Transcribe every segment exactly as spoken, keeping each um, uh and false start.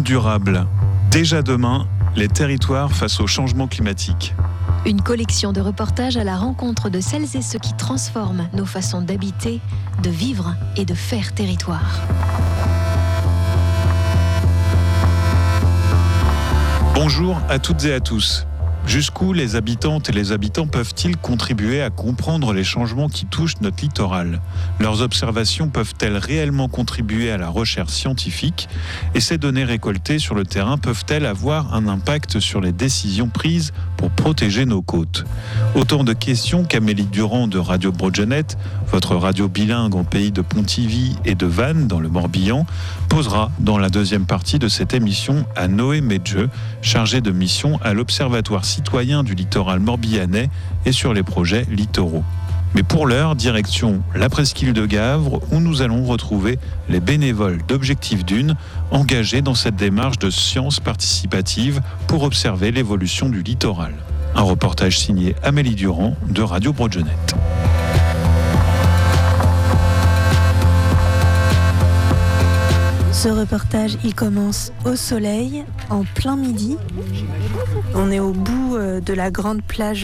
durable. Déjà demain, les territoires face au changement climatique. Une collection de reportages à la rencontre de celles et ceux qui transforment nos façons d'habiter, de vivre et de faire territoire. Bonjour à toutes et à tous. Jusqu'où les habitantes et les habitants peuvent-ils contribuer à comprendre les changements qui touchent notre littoral ? Leurs observations peuvent-elles réellement contribuer à la recherche scientifique ? Et ces données récoltées sur le terrain peuvent-elles avoir un impact sur les décisions prises pour protéger nos côtes ? Autant de questions qu'Amélie Durand de Radio Broadjeanette, votre radio bilingue en pays de Pontivy et de Vannes dans le Morbihan, posera dans la deuxième partie de cette émission à Noé Medjeux, chargé de mission à l'Observatoire citoyen du littoral morbihanais et sur les projets littoraux. Mais pour l'heure, direction la presqu'île de Gavre où nous allons retrouver les bénévoles d'Objectif Dune engagés dans cette démarche de science participative pour observer l'évolution du littoral. Un reportage signé Amélie Durand de Radio Broadjeanette. Ce reportage, il commence au soleil, en plein midi. On est au bout de la grande plage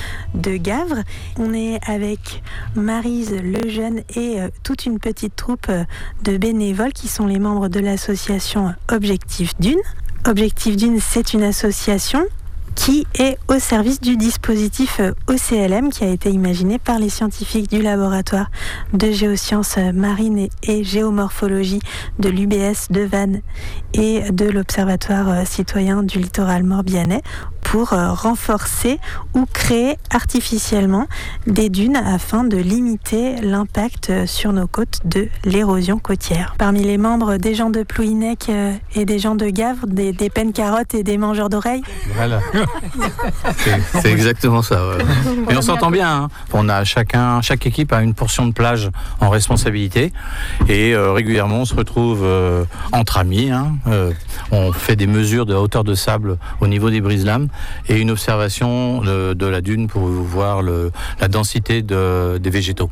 de Gavre. On est avec Maryse Lejeune et toute une petite troupe de bénévoles qui sont les membres de l'association Objectif Dune. Objectif Dune, c'est une association qui est au service du dispositif O C L M qui a été imaginé par les scientifiques du laboratoire de géosciences marines et géomorphologie de l'U B S de Vannes et de l'Observatoire citoyen du littoral morbihanais pour renforcer ou créer artificiellement des dunes afin de limiter l'impact sur nos côtes de l'érosion côtière. Parmi les membres des gens de Plouhinec et des gens de Gavre, des, des penne-carottes et des mangeurs d'oreilles. Voilà, c'est, c'est exactement ça. Ouais. Mais on s'entend bien. Hein. On a chacun, chaque équipe a une portion de plage en responsabilité et euh, régulièrement on se retrouve euh, entre amis. Hein. Euh, on fait des mesures de hauteur de sable au niveau des brise-lames et une observation de, de la dune pour voir le, la densité de, des végétaux.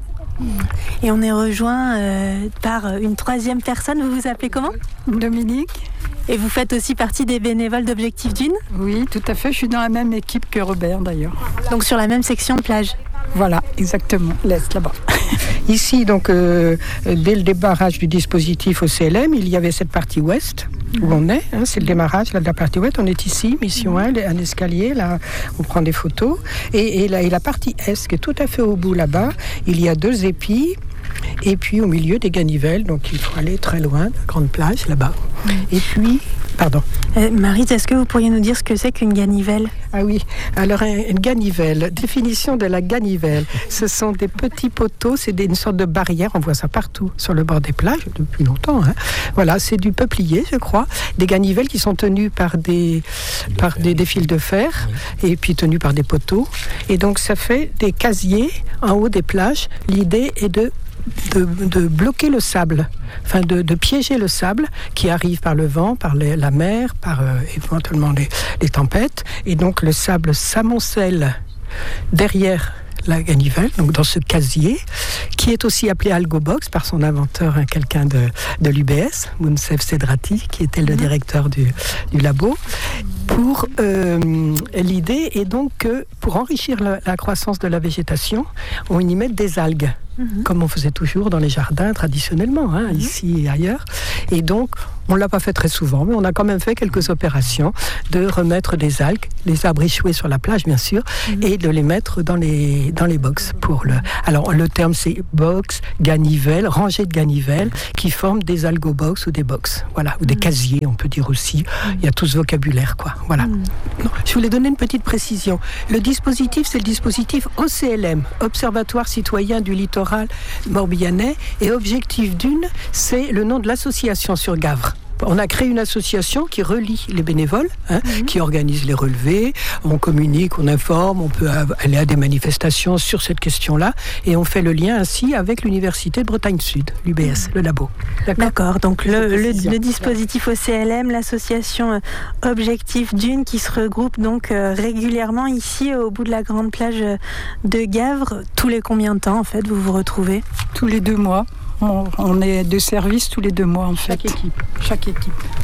Et on est rejoint euh, par une troisième personne. Vous vous appelez comment ? Dominique. Et vous faites aussi partie des bénévoles d'Objectif Dune ? Oui, tout à fait. Je suis dans la même équipe que Robert d'ailleurs. Donc sur la même section de plage ? Voilà, exactement. L'Est, là-bas. Ici, donc, euh, dès le démarrage du dispositif O C L M, il y avait cette partie ouest où on est. Hein, c'est le démarrage là, de la partie ouest. On est ici, mission un, un escalier. Là, on prend des photos. Et, et, la, et la partie est, qui est tout à fait au bout là-bas, il y a deux épis. Et puis au milieu des ganivelles, donc il faut aller très loin, la grande plage là-bas. Mmh. Et puis, pardon. Euh, Maryse, est-ce que vous pourriez nous dire ce que c'est qu'une ganivelle ? Ah oui, alors une ganivelle, définition de la ganivelle, ce sont des petits poteaux, c'est des, une sorte de barrière, on voit ça partout sur le bord des plages depuis longtemps. Hein. Voilà, c'est du peuplier, je crois, des ganivelles qui sont tenues par des, par des, des fils de fer, oui. Et puis tenues par des poteaux. Et donc ça fait des casiers en haut des plages. L'idée est de De, de bloquer le sable, enfin de, de piéger le sable qui arrive par le vent, par les, la mer, par euh, éventuellement les, les tempêtes. Et donc le sable s'amoncelle derrière la ganivelle, donc dans ce casier, qui est aussi appelé Algobox par son inventeur, hein, quelqu'un de, de l'U B S, Mounsef Sedrati, qui était le directeur du, du labo. Pour, euh, l'idée est donc que pour enrichir la, la croissance de la végétation, on y met des algues. Mmh. Comme on faisait toujours dans les jardins traditionnellement, hein, mmh. ici et ailleurs. Et donc, on ne l'a pas fait très souvent, mais on a quand même fait quelques opérations de remettre des algues, les arbres échoués sur la plage, bien sûr, mmh. et de les mettre dans les, dans les box. Pour le... Alors, le terme, c'est box, ganivelle, rangée de ganivelles, qui forment des algobox ou des box, voilà, ou des mmh. casiers, on peut dire aussi. Mmh. Il y a tout ce vocabulaire, quoi. Voilà. Mmh. Non, je voulais donner une petite précision. Le dispositif, c'est le dispositif O C L M, Observatoire citoyen du littoral morbihanais, et Objectif Dune, c'est le nom de l'association sur Gavre. On a créé une association qui relie les bénévoles, hein, mmh. qui organise les relevés, on communique, on informe, on peut aller à des manifestations sur cette question-là, et on fait le lien ainsi avec l'Université de Bretagne Sud, l'U B S, mmh. le labo. D'accord, D'accord, donc le, le, le dispositif O C L M, l'association Objectif Dune, qui se regroupe donc euh, régulièrement ici au bout de la grande plage de Gavre. Tous les combien de temps en fait vous vous retrouvez ? Tous les deux mois. On, on est de service tous les deux mois en fait. Chaque équipe. Chaque équipe.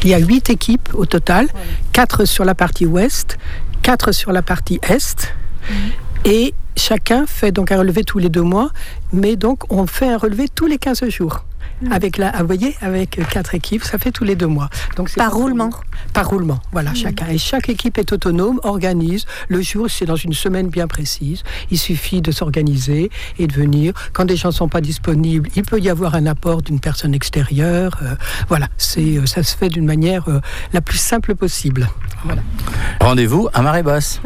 Il y a huit équipes au total, quatre sur la partie ouest, quatre sur la partie est, mmh. et chacun fait donc un relevé tous les deux mois, mais donc on fait un relevé tous les quinze jours. Avec la, vous voyez, avec quatre équipes, ça fait tous les deux mois. Donc c'est par roulement. Par roulement, voilà, mmh. chacun. Et chaque équipe est autonome, organise. Le jour, c'est dans une semaine bien précise. Il suffit de s'organiser et de venir. Quand des gens ne sont pas disponibles, il peut y avoir un apport d'une personne extérieure. Euh, voilà, c'est, ça se fait d'une manière euh, la plus simple possible. Voilà. Rendez-vous à marée basse.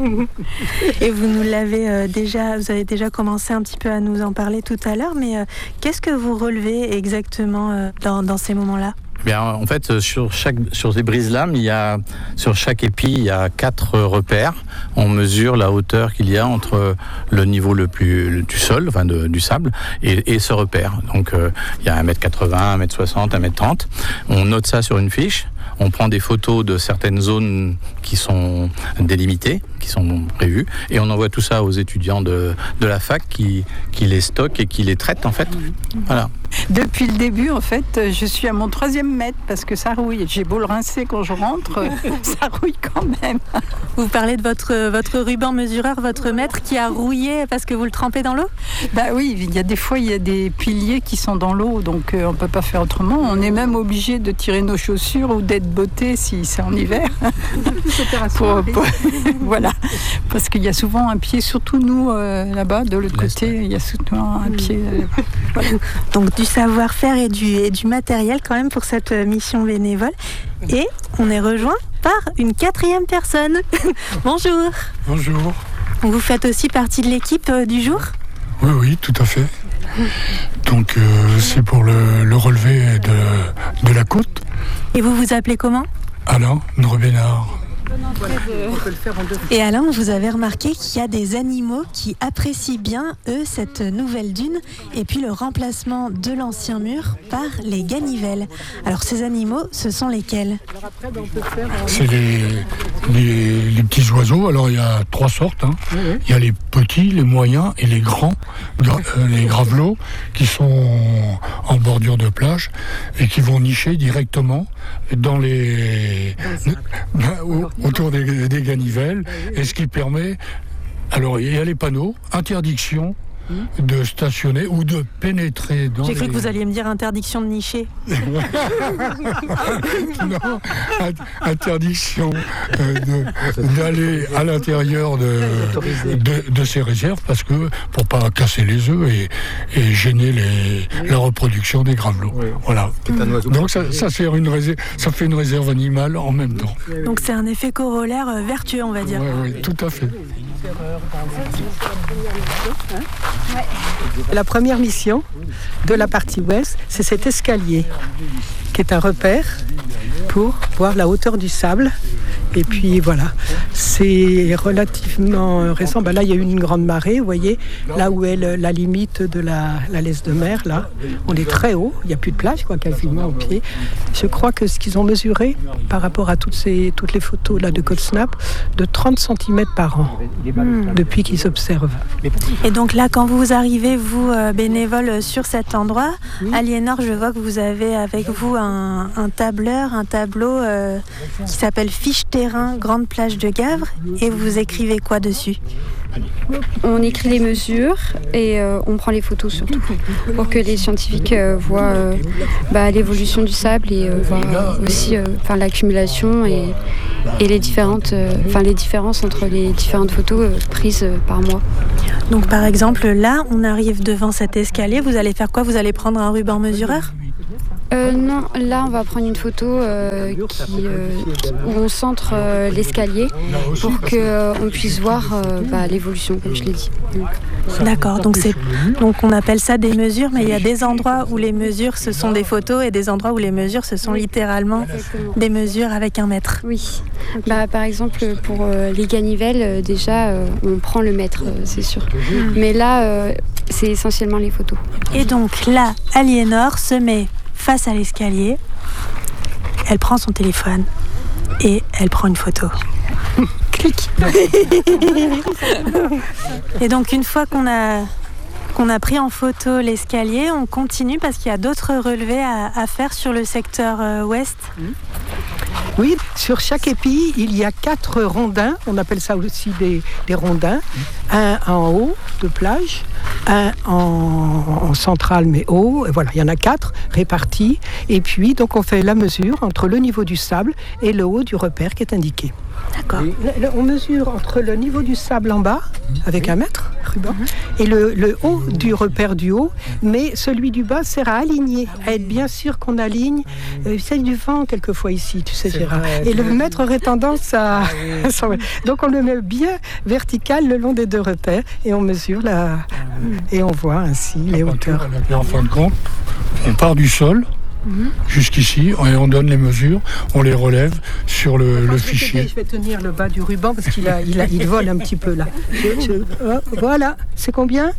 Et vous nous l'avez euh, déjà, vous avez déjà commencé un petit peu à nous en parler tout à l'heure, mais euh, qu'est-ce que vous relevez exactement euh, dans, dans ces moments-là ? Bien, en fait, sur chaque sur ces brise-lames, il y a sur chaque épi, il y a quatre repères. On mesure la hauteur qu'il y a entre le niveau le plus du sol, enfin de, du sable, et, et ce repère. Donc, euh, il y a un mètre quatre-vingts, un mètre soixante, un mètre trente. On note ça sur une fiche. On prend des photos de certaines zones qui sont délimitées, qui sont prévues, et on envoie tout ça aux étudiants de, de la fac qui, qui les stockent et qui les traitent, en fait. Voilà. Depuis le début, en fait, je suis à mon troisième mètre parce que ça rouille. J'ai beau le rincer quand je rentre, ça rouille quand même. Vous parlez de votre, votre ruban mesureur, votre mètre qui a rouillé parce que vous le trempez dans l'eau ? Bah oui, il y a des fois, il y a des piliers qui sont dans l'eau, donc euh, on ne peut pas faire autrement. On est même obligé de tirer nos chaussures ou d'être botté si c'est en hiver. pour, pour, voilà, parce qu'il y a souvent un pied, surtout nous, euh, là-bas, de l'autre côté, il y a souvent un pied. Euh, voilà. Donc du savoir-faire et du, et du matériel quand même pour cette mission bénévole. Et on est rejoint par une quatrième personne. Bonjour. Bonjour. Vous faites aussi partie de l'équipe euh, du jour ? Oui, oui, tout à fait. Donc euh, c'est pour le, le relevé de, de la côte. Et vous vous appelez comment ? Alain Ndrebénard. Et Alain, vous avez remarqué qu'il y a des animaux qui apprécient bien, eux, cette nouvelle dune et puis le remplacement de l'ancien mur par les ganivelles. Alors ces animaux, ce sont lesquels ? C'est les, les, les petits oiseaux. Alors il y a trois sortes. Hein. Il y a les petits, les moyens et les grands, gra- euh, les gravelots qui sont en bordure de plage et qui vont nicher directement dans les... autour des, des ganivelles, et ce qui permet, alors il y a les panneaux, interdiction de stationner ou de pénétrer dans J'ai cru les... que vous alliez me dire interdiction de nicher. Non, interdiction euh, de, d'aller à l'intérieur de, de, de ces réserves parce que pour pas casser les œufs et, et gêner les, la reproduction des gravelots. Voilà. Donc ça, ça, fait une réserve, ça fait une réserve animale en même temps. Donc c'est un effet corollaire euh, vertueux, on va dire. Oui, oui, tout à fait. La première mission de la partie ouest, c'est cet escalier qui est un repère pour voir la hauteur du sable. Et puis voilà, c'est relativement récent. Ben là, il y a eu une grande marée, vous voyez, là où est le, la limite de la, la laisse de mer, là, on est très haut, il n'y a plus de plage, quoi, quasiment au pied. Je crois que ce qu'ils ont mesuré, par rapport à toutes, ces, toutes les photos là, de CodeSnap, de trente centimètres par an, mmh. depuis qu'ils observent. Et donc là, quand vous arrivez, vous, euh, bénévole, sur cet endroit, oui. Aliénor, je vois que vous avez avec vous un, un tableur, un tableau euh, qui s'appelle Fiche Terrain, Grande Plage de Gavre, et vous écrivez quoi dessus ? On écrit les mesures et euh, on prend les photos surtout pour que les scientifiques euh, voient euh, bah, l'évolution du sable et euh, voient aussi euh, l'accumulation et, et les, différentes, euh, les différences entre les différentes photos euh, prises euh, par mois. Donc par exemple là, on arrive devant cet escalier, vous allez faire quoi ? Vous allez prendre un ruban mesureur ? Euh, non, là on va prendre une photo euh, qui, euh, où on centre euh, l'escalier pour qu'on euh, puisse voir euh, bah, l'évolution, comme je l'ai dit. D'accord, donc, c'est, donc on appelle ça des mesures, mais il y a des endroits où les mesures ce sont des photos et des endroits où les mesures ce sont littéralement Exactement. Des mesures avec un mètre. Oui, bah, par exemple pour euh, les ganivelles, euh, déjà euh, on prend le mètre, euh, c'est sûr. Mais là euh, c'est essentiellement les photos. Et donc là, Aliénor se met face à l'escalier, elle prend son téléphone et elle prend une photo. Clic. Et donc une fois qu'on a On a pris en photo l'escalier, on continue parce qu'il y a d'autres relevés à, à faire sur le secteur euh, ouest. Oui, sur chaque épi, il y a quatre rondins, on appelle ça aussi des, des rondins. Un en haut de plage, un en, en centrale mais haut, et voilà, il y en a quatre répartis. Et puis, donc on fait la mesure entre le niveau du sable et le haut du repère qui est indiqué. D'accord. Et le- le- on mesure entre le niveau du sable en bas, avec un mètre, ruban, et le, le haut du repère du haut, mais celui du bas sert à aligner, à être bien sûr qu'on aligne. Euh, c'est du vent quelquefois ici, tu sais Gérard. Et le mètre aurait tendance à... Donc on le met bien vertical le long des deux repères, et on mesure la... et on voit ainsi les hauteurs. Et en fin de compte, on part du sol jusqu'ici et on donne les mesures, on les relève sur le, le Je vais fichier. t'aider, Je vais tenir le bas du ruban parce qu'il a, il a, il vole un petit peu là. Je- je- oh, voilà, c'est combien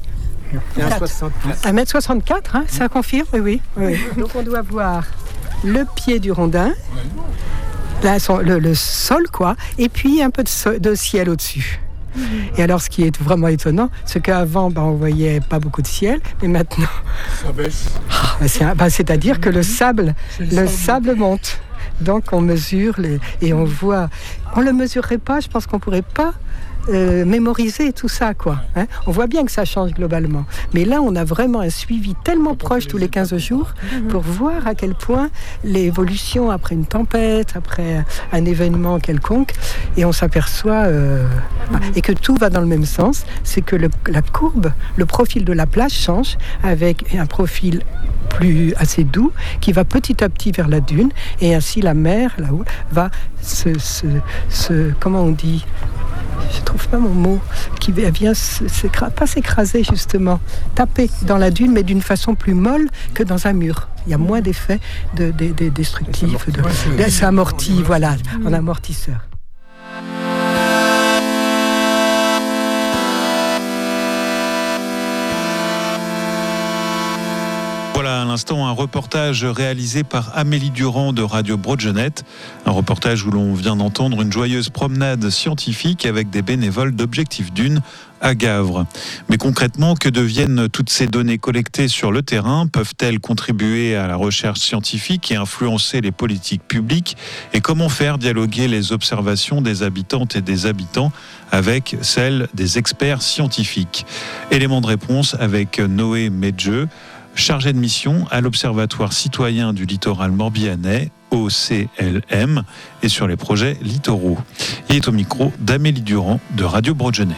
un mètre soixante-quatre, hein, ça confirme, oui, oui, oui. Donc on doit voir le pied du rondin, là, son- le, le sol, quoi, et puis un peu de, so- de ciel au-dessus. Et alors, ce qui est vraiment étonnant, c'est qu'avant, ben, on voyait pas beaucoup de ciel, mais maintenant, Ça baisse. ben, c'est un- ben, c'est-à-dire que le sable, le sable monte. Donc on mesure les, et on voit. On le mesurerait pas, je pense qu'on pourrait pas euh, mémoriser tout ça, quoi. Hein. On voit bien que ça change globalement. Mais là, on a vraiment un suivi tellement proche tous les quinze jours pour voir à quel point l'évolution après une tempête, après un événement quelconque, et on s'aperçoit euh, et que tout va dans le même sens, c'est que le- la courbe, le profil de la plage change avec un profil plus assez doux qui va petit à petit vers la dune, et ainsi la mer là-haut va se, se, se- comment on dit, je trouve pas mon mot, qui vient se- s'écra- pas s'écraser justement, taper dans la dune, mais d'une façon plus molle que dans un mur. Il y a moins d'effets de, de- de- destructifs, de, de- ça amortit, voilà, en amortisseur. Voilà à l'instant un reportage réalisé par Amélie Durand de Radio Broadgenette. Un reportage où l'on vient d'entendre une joyeuse promenade scientifique avec des bénévoles d'Objectif Dune à Gavre. Mais concrètement, que deviennent toutes ces données collectées sur le terrain? Peuvent-elles contribuer à la recherche scientifique et influencer les politiques publiques? Et comment faire dialoguer les observations des habitantes et des habitants avec celles des experts scientifiques? Élément de réponse avec Noé Medjeux, chargé de mission à l'Observatoire citoyen du littoral morbihanais, O C L M, et sur les projets littoraux. Il est au micro d'Amélie Durand de Radio Broadgenette.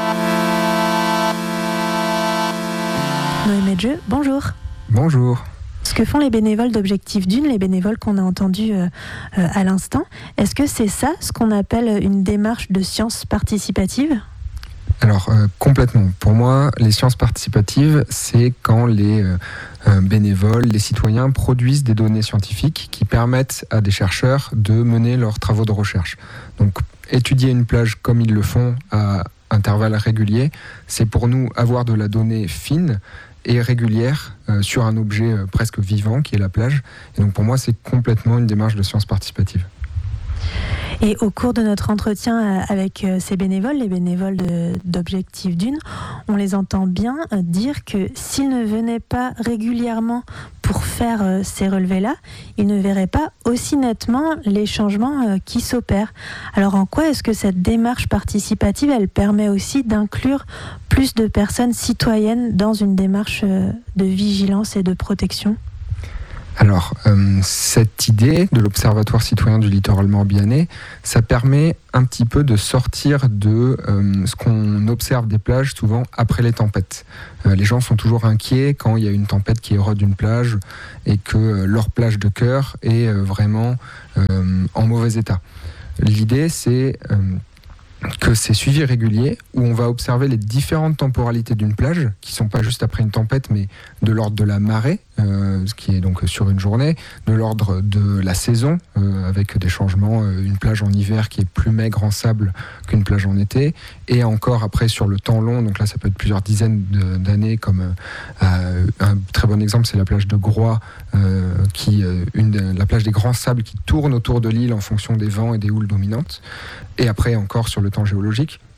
Noé Medjeux, bonjour. Bonjour. Ce que font les bénévoles d'Objectif Dune, les bénévoles qu'on a entendus euh, euh, à l'instant, est-ce que c'est ça ce qu'on appelle une démarche de science participative ? Alors euh, complètement. Pour moi, les sciences participatives, c'est quand les euh, euh, bénévoles, les citoyens produisent des données scientifiques qui permettent à des chercheurs de mener leurs travaux de recherche. Donc étudier une plage comme ils le font à intervalles réguliers, c'est pour nous avoir de la donnée fine et régulière euh, sur un objet euh, presque vivant qui est la plage. Et donc pour moi, c'est complètement une démarche de sciences participatives. Et au cours de notre entretien avec ces bénévoles, les bénévoles de- d'Objectif Dune, on les entend bien dire que s'ils ne venaient pas régulièrement pour faire euh, ces relevés-là, ils ne verraient pas aussi nettement les changements euh, qui s'opèrent. Alors en quoi est-ce que cette démarche participative, elle permet aussi d'inclure plus de personnes citoyennes dans une démarche euh, de vigilance et de protection ? Alors, euh, cette idée de l'Observatoire citoyen du littoral morbihanais, ça permet un petit peu de sortir de euh, ce qu'on observe des plages souvent après les tempêtes. Euh, les gens sont toujours inquiets quand il y a une tempête qui érode une plage et que euh, leur plage de cœur est euh, vraiment euh, en mauvais état. L'idée, c'est euh, que c'est suivi régulier où on va observer les différentes temporalités d'une plage qui ne sont pas juste après une tempête mais de l'ordre de la marée, euh, ce qui est donc sur une journée, de l'ordre de la saison euh, avec des changements, euh, une plage en hiver qui est plus maigre en sable qu'une plage en été, et encore après sur le temps long, donc là ça peut être plusieurs dizaines de, d'années, comme euh, un très bon exemple c'est la plage de Groix, euh, qui, euh, une de, la plage des grands sables qui tourne autour de l'île en fonction des vents et des houles dominantes, et après encore sur le temps géologique.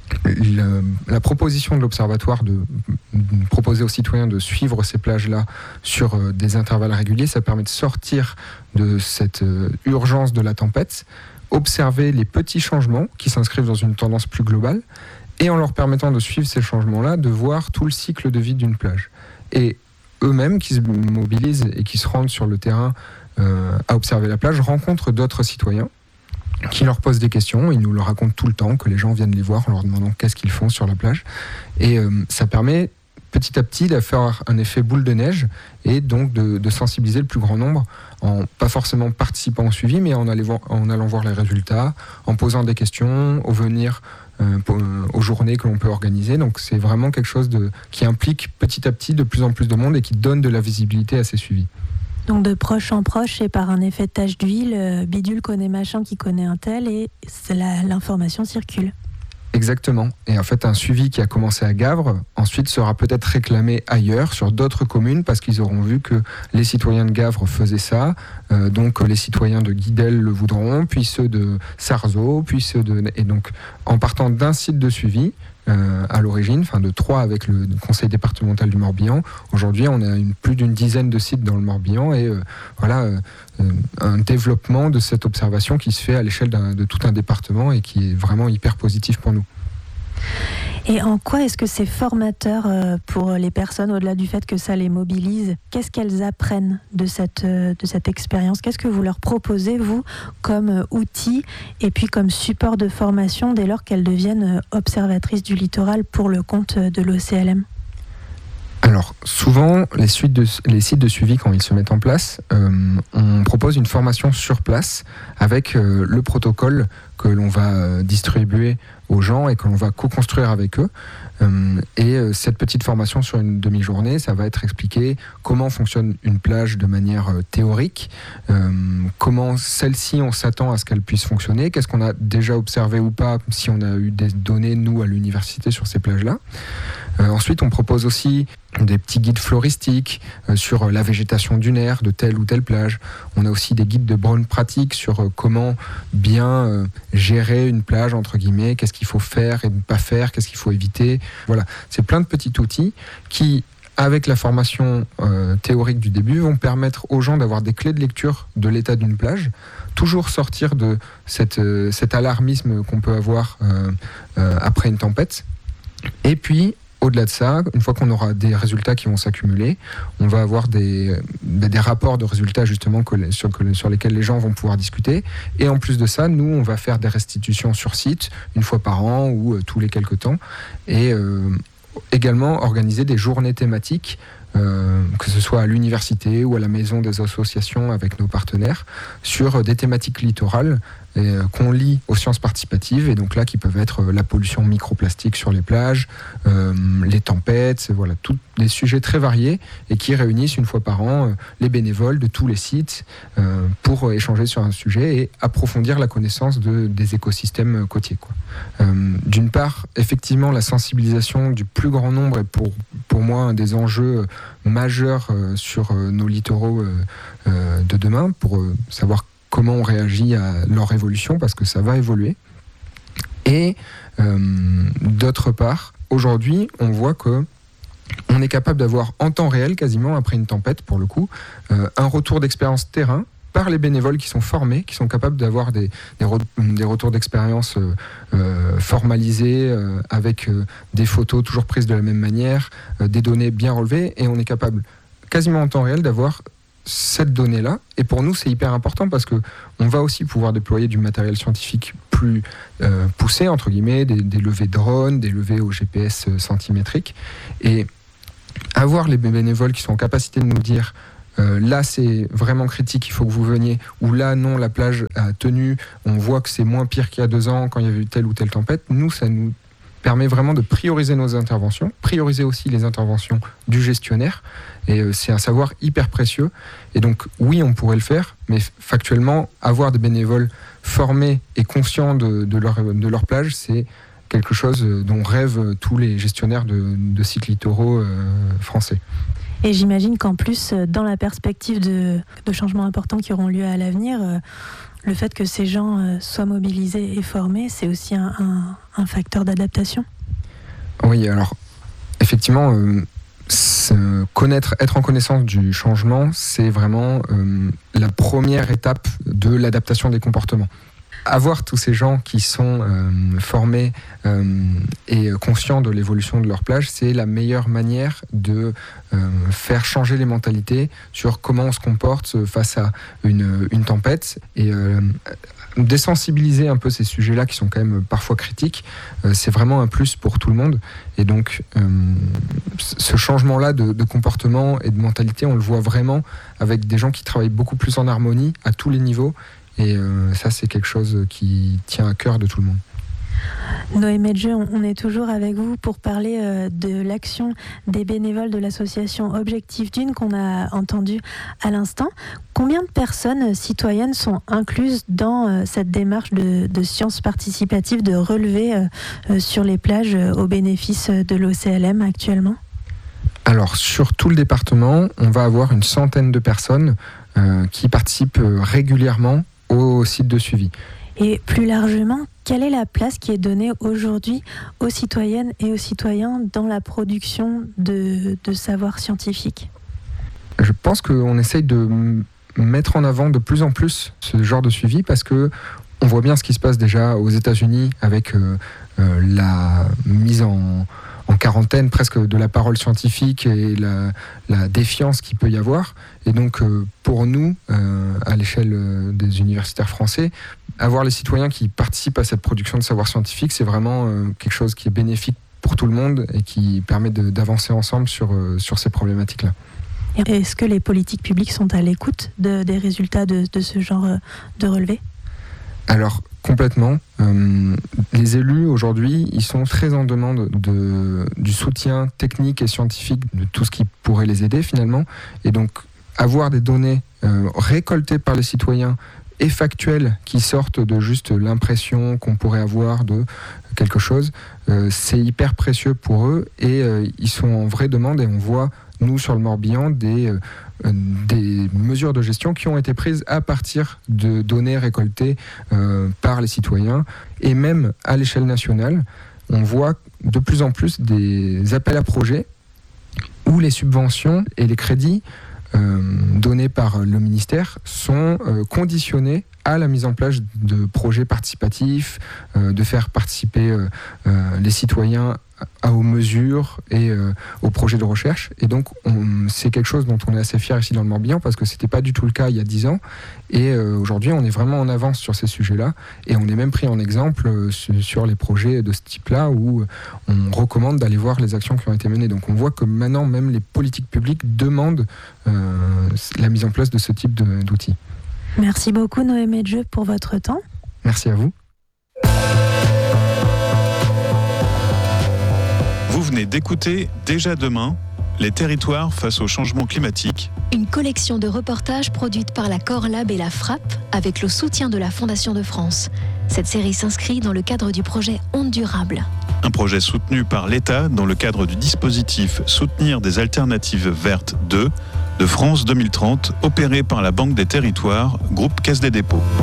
Le, la proposition de l'Observatoire de, de proposer aux citoyens de suivre ces plages-là sur euh, des intervalles réguliers, ça permet de sortir de cette euh, urgence de la tempête, observer les petits changements qui s'inscrivent dans une tendance plus globale, et en leur permettant de suivre ces changements-là, de voir tout le cycle de vie d'une plage. Et eux-mêmes qui se mobilisent et qui se rendent sur le terrain euh, à observer la plage rencontrent d'autres citoyens qui leur posent des questions. Ils nous le racontent tout le temps, que les gens viennent les voir en leur demandant qu'est-ce qu'ils font sur la plage. Et euh, ça permet petit à petit de faire un effet boule de neige et donc de, de sensibiliser le plus grand nombre, en pas forcément participant au suivi, mais en, allant voir, en allant voir les résultats, en posant des questions, au venir euh, pour, euh, aux journées que l'on peut organiser. Donc c'est vraiment quelque chose de, qui implique petit à petit de plus en plus de monde et qui donne de la visibilité à ces suivis. Donc de proche en proche et par un effet de tache d'huile, euh, bidule connaît machin qui connaît un tel et la, l'information circule. Exactement. Et en fait, un suivi qui a commencé à Gavre, ensuite sera peut-être réclamé ailleurs, sur d'autres communes, parce qu'ils auront vu que les citoyens de Gavre faisaient ça, euh, donc les citoyens de Guidel le voudront, puis ceux de Sarzeau, puis ceux de... Et donc, en partant d'un site de suivi, Euh, à l'origine, enfin de trois avec le conseil départemental du Morbihan. Aujourd'hui, on a une, plus d'une dizaine de sites dans le Morbihan et euh, voilà euh, un développement de cette observation qui se fait à l'échelle d'un, de tout un département et qui est vraiment hyper positif pour nous. Et en quoi est-ce que c'est formateur pour les personnes, au-delà du fait que ça les mobilise? Qu'est-ce qu'elles apprennent de cette, de cette expérience? Qu'est-ce que vous leur proposez, vous, comme outil et puis comme support de formation dès lors qu'elles deviennent observatrices du littoral pour le compte de l'O C L M? Alors, souvent, les, suites de, les sites de suivi, quand ils se mettent en place, euh, on propose une formation sur place avec euh, le protocole que l'on va euh, distribuer aux gens et que l'on va co-construire avec eux. Euh, et euh, cette petite formation sur une demi-journée, ça va être expliqué comment fonctionne une plage de manière euh, théorique, euh, comment celle-ci, on s'attend à ce qu'elle puisse fonctionner, qu'est-ce qu'on a déjà observé ou pas, si on a eu des données, nous, à l'université, sur ces plages-là. Euh, ensuite, on propose aussi des petits guides floristiques euh, sur la végétation dunaire de telle ou telle plage. On a aussi des guides de bonnes pratiques sur euh, comment bien euh, gérer une plage, entre guillemets, qu'est-ce qu'il faut faire et ne pas faire, qu'est-ce qu'il faut éviter. Voilà, c'est plein de petits outils qui, avec la formation euh, théorique du début, vont permettre aux gens d'avoir des clés de lecture de l'état d'une plage, toujours sortir de cette, euh, cet alarmisme qu'on peut avoir euh, euh, après une tempête. Et puis, au-delà de ça, une fois qu'on aura des résultats qui vont s'accumuler, on va avoir des, des rapports de résultats justement que les, sur, que, sur lesquels les gens vont pouvoir discuter. Et en plus de ça, nous, on va faire des restitutions sur site, une fois par an ou euh, tous les quelques temps. Et euh, également organiser des journées thématiques, euh, que ce soit à l'université ou à la maison des associations avec nos partenaires, sur des thématiques littorales et, euh, qu'on lie aux sciences participatives, et donc là qui peuvent être euh, la pollution microplastique sur les plages, euh, les tempêtes, voilà, tous des sujets très variés et qui réunissent une fois par an euh, les bénévoles de tous les sites euh, pour euh, échanger sur un sujet et approfondir la connaissance de, des écosystèmes côtiers, quoi. Euh, d'une part, effectivement, la sensibilisation du plus grand nombre est pour, pour moi un des enjeux majeurs euh, sur euh, nos littoraux euh, euh, de demain, pour euh, savoir comment on réagit à leur évolution, parce que ça va évoluer. Et euh, d'autre part, aujourd'hui, on voit que on est capable d'avoir en temps réel, quasiment après une tempête pour le coup, euh, un retour d'expérience terrain par les bénévoles qui sont formés, qui sont capables d'avoir des, des, re, des retours d'expérience euh, euh, formalisés, euh, avec euh, des photos toujours prises de la même manière, euh, des données bien relevées, et on est capable quasiment en temps réel d'avoir cette donnée-là. Et pour nous, c'est hyper important parce que on va aussi pouvoir déployer du matériel scientifique plus euh, poussé, entre guillemets, des, des levées drones, des levées au G P S centimétrique. Et avoir les bénévoles qui sont en capacité de nous dire euh, là, c'est vraiment critique, il faut que vous veniez, ou là, non, la plage a tenu, on voit que c'est moins pire qu'il y a deux ans quand il y avait eu telle ou telle tempête. Nous, ça nous permet vraiment de prioriser nos interventions, prioriser aussi les interventions du gestionnaire, et euh, c'est un savoir hyper précieux. Et donc oui, on pourrait le faire, mais factuellement, avoir des bénévoles formés et conscients de, de, leur, de leur plage, c'est quelque chose dont rêvent tous les gestionnaires de, de sites littoraux euh, français. Et j'imagine qu'en plus, dans la perspective de, de changements importants qui auront lieu à l'avenir, euh, Le fait que ces gens euh, soient mobilisés et formés, c'est aussi un, un, un facteur d'adaptation. Oui, alors effectivement, euh, connaître, être en connaissance du changement, c'est vraiment euh, la première étape de l'adaptation des comportements. Avoir tous ces gens qui sont euh, formés euh, et conscients de l'évolution de leur plage, c'est la meilleure manière de euh, faire changer les mentalités sur comment on se comporte face à une, une tempête et euh, désensibiliser un peu ces sujets-là qui sont quand même parfois critiques, euh, c'est vraiment un plus pour tout le monde. Et donc, euh, ce changement-là de, de comportement et de mentalité, on le voit vraiment avec des gens qui travaillent beaucoup plus en harmonie à tous les niveaux. Et euh, ça, c'est quelque chose qui tient à cœur de tout le monde. Noé Medjeux, on est toujours avec vous pour parler euh, de l'action des bénévoles de l'association Objectif Dune qu'on a entendu à l'instant. Combien de personnes citoyennes sont incluses dans euh, cette démarche de, de sciences participatives, de relevé euh, euh, sur les plages euh, au bénéfice de l'O C L M actuellement ? Alors, sur tout le département, on va avoir une centaine de personnes euh, qui participent régulièrement au site de suivi. Et plus largement, quelle est la place qui est donnée aujourd'hui aux citoyennes et aux citoyens dans la production de, de savoirs scientifiques ? Je pense qu'on essaye de mettre en avant de plus en plus ce genre de suivi parce que on voit bien ce qui se passe déjà aux États-Unis avec euh, euh, la mise en, en quarantaine presque de la parole scientifique et la, la défiance qu'il peut y avoir. Et donc euh, pour nous, euh, à l'échelle euh, des universitaires français, avoir les citoyens qui participent à cette production de savoir scientifique, c'est vraiment euh, quelque chose qui est bénéfique pour tout le monde et qui permet de, d'avancer ensemble sur, euh, sur ces problématiques-là. Est-ce que les politiques publiques sont à l'écoute de, des résultats de, de ce genre de relevé ? Alors, complètement. Euh, les élus, aujourd'hui, ils sont très en demande de, du soutien technique et scientifique de tout ce qui pourrait les aider, finalement. Et donc, avoir des données euh, récoltées par les citoyens et factuelles qui sortent de juste l'impression qu'on pourrait avoir de quelque chose, euh, c'est hyper précieux pour eux et euh, ils sont en vraie demande et on voit, nous, sur le Morbihan, des, euh, des mesures de gestion qui ont été prises à partir de données récoltées euh, par les citoyens. Et même à l'échelle nationale, on voit de plus en plus des appels à projets où les subventions et les crédits euh, donnés par le ministère sont euh, conditionnés à la mise en place de projets participatifs, euh, de faire participer euh, euh, les citoyens à, aux mesures et euh, aux projets de recherche. Et donc, on, c'est quelque chose dont on est assez fiers ici dans le Morbihan parce que ce n'était pas du tout le cas il y a dix ans. Et euh, aujourd'hui, on est vraiment en avance sur ces sujets-là. Et on est même pris en exemple euh, sur les projets de ce type-là où on recommande d'aller voir les actions qui ont été menées. Donc, on voit que maintenant, même les politiques publiques demandent euh, la mise en place de ce type de, d'outils. Merci beaucoup Noé Medjeux pour votre temps. Merci à vous. Vous venez d'écouter Déjà demain, les territoires face au changement climatique. Une collection de reportages produite par la Corlab et la Frappe avec le soutien de la Fondation de France. Cette série s'inscrit dans le cadre du projet Ondes Durables. Un projet soutenu par l'État dans le cadre du dispositif Soutenir des alternatives vertes deux de France deux mille trente, opéré par la Banque des Territoires, groupe Caisse des Dépôts.